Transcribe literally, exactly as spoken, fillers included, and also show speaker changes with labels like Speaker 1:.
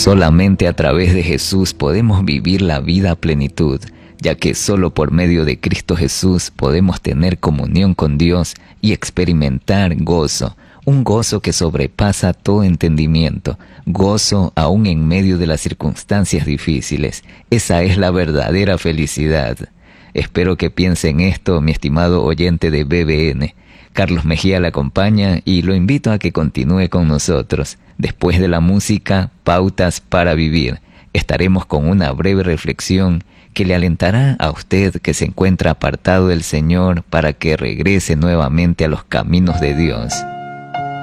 Speaker 1: Solamente a través de Jesús podemos vivir la vida a plenitud, ya que solo por medio de Cristo Jesús podemos tener comunión con Dios y experimentar gozo, un gozo que sobrepasa todo entendimiento, gozo aún en medio de las circunstancias difíciles. Esa es la verdadera felicidad. Espero que piense en esto, mi estimado oyente de B B N. Carlos Mejía le acompaña y lo invito a que continúe con nosotros. Después de la música, Pautas para Vivir. Estaremos con una breve reflexión que le alentará a usted que se encuentra apartado del Señor para que regrese nuevamente a los caminos de Dios.